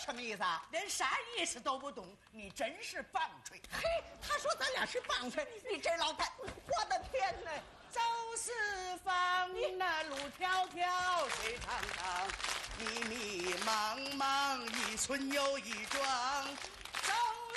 什么意思啊？ 连啥意思都不懂，你真是棒槌！ 嘿，他说咱俩是棒槌，你这老太，我的天哪！ 走四方，那路迢迢，水长长，迷迷茫茫，一村又一庄。